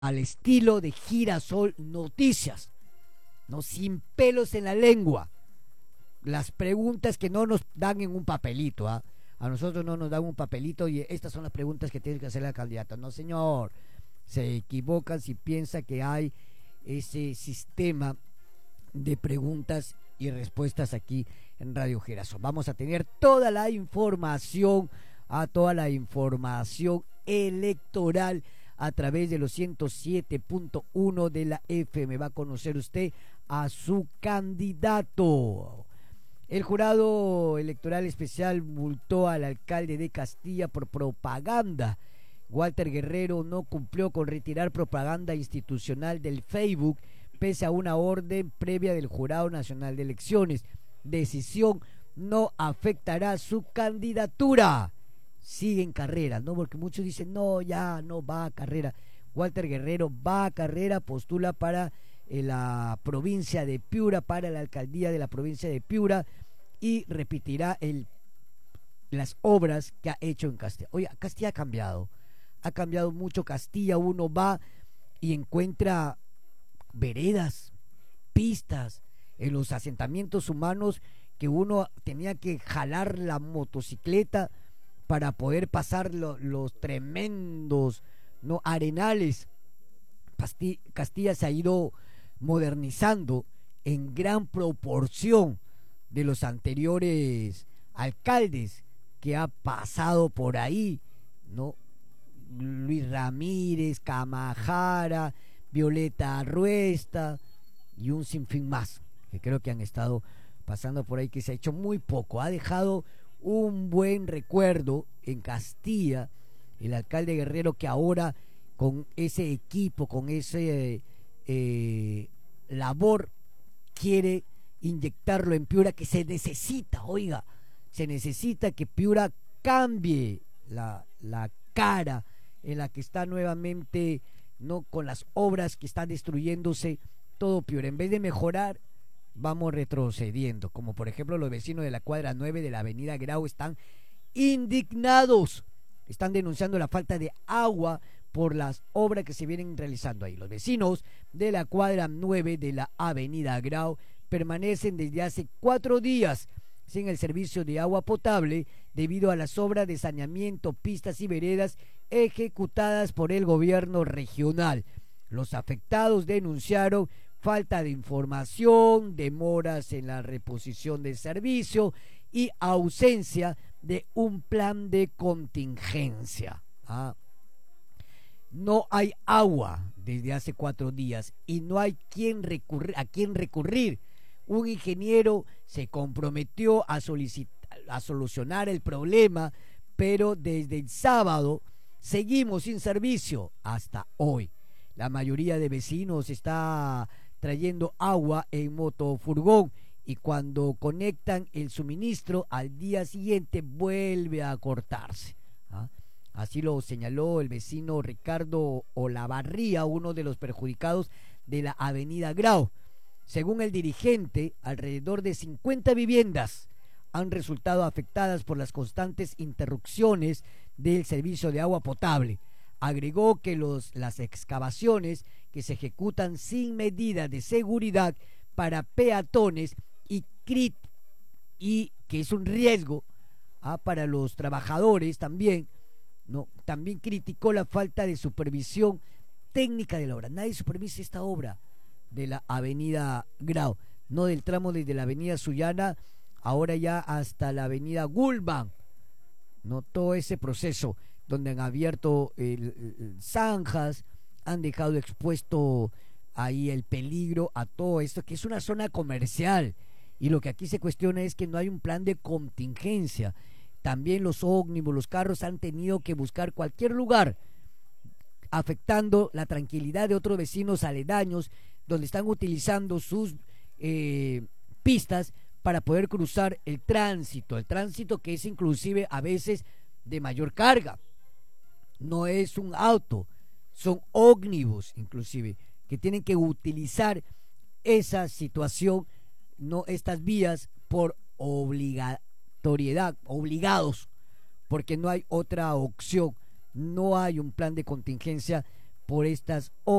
al estilo de Girasol Noticias, no sin pelos en la lengua. Las preguntas que no nos dan en un papelito, ¿ah? A nosotros no nos dan un papelito y estas son las preguntas que tiene que hacer la candidata. No, señor, se equivocan si piensa que hay ese sistema de preguntas y respuestas aquí en Radio Girasol. Vamos a tener toda la información, toda la información electoral a través de los 107.1 de la FM. Va a conocer usted a su candidato. El jurado electoral especial multó al alcalde de Castilla por propaganda. Walter Guerrero no cumplió con retirar propaganda institucional del Facebook pese a una orden previa del Jurado Nacional de Elecciones. Decisión no afectará su candidatura. Sigue en carrera, ¿no? Porque muchos dicen, no, ya no va a carrera. Walter Guerrero va a carrera, postula para la provincia de Piura, para la alcaldía de la provincia de Piura, y repetirá las obras que ha hecho en Castilla. Oye, Castilla ha cambiado mucho. Castilla, uno va y encuentra veredas, pistas en los asentamientos humanos que uno tenía que jalar la motocicleta para poder pasar los tremendos, ¿no?, arenales. Castilla se ha ido modernizando en gran proporción de los anteriores alcaldes que ha pasado por ahí, ¿no? Luis Ramírez, Camajara, Violeta Arruesta y un sinfín más que creo que han estado pasando por ahí, que se ha hecho muy poco. Ha dejado un buen recuerdo en Castilla el alcalde Guerrero, que ahora con ese equipo, con ese labor, quiere inyectarlo en Piura, que se necesita, oiga, se necesita que Piura cambie la cara en la que está nuevamente, no, con las obras que están destruyéndose todo Piura. En vez de mejorar, vamos retrocediendo, como por ejemplo los vecinos de la cuadra 9 de la avenida Grau están indignados, están denunciando la falta de agua por las obras que se vienen realizando ahí. Los vecinos de la cuadra 9 de la avenida Grau permanecen desde hace 4 días sin el servicio de agua potable debido a las obras de saneamiento, pistas y veredas ejecutadas por el gobierno regional. Los afectados denunciaron falta de información, demoras en la reposición del servicio y ausencia de un plan de contingencia. No hay agua desde hace 4 días y no hay a quién recurrir. Un ingeniero se comprometió a solucionar el problema, pero desde el sábado seguimos sin servicio hasta hoy. La mayoría de vecinos está trayendo agua en motofurgón y cuando conectan el suministro al día siguiente vuelve a cortarse. Así lo señaló el vecino Ricardo Olavarría, uno de los perjudicados de la avenida Grau. Según el dirigente, alrededor de 50 viviendas han resultado afectadas por las constantes interrupciones del servicio de agua potable. Agregó que las excavaciones que se ejecutan sin medidas de seguridad para peatones y que es un riesgo para los trabajadores también, ¿no? También criticó la falta de supervisión técnica de la obra. Nadie supervisa esta obra de la avenida Grau, no, del tramo desde la avenida Sullana ahora ya hasta la avenida Gulban, no, todo ese proceso donde han abierto zanjas, han dejado expuesto ahí el peligro a todo esto, que es una zona comercial, y lo que aquí se cuestiona es que no hay un plan de contingencia. También los ómnibus, los carros han tenido que buscar cualquier lugar, afectando la tranquilidad de otros vecinos aledaños, donde están utilizando sus pistas para poder cruzar el tránsito que es inclusive a veces de mayor carga. No es un auto, son ómnibus inclusive, que tienen que utilizar esa situación, no estas vías por obligatoriedad, obligados, porque no hay otra opción, no hay un plan de contingencia por estas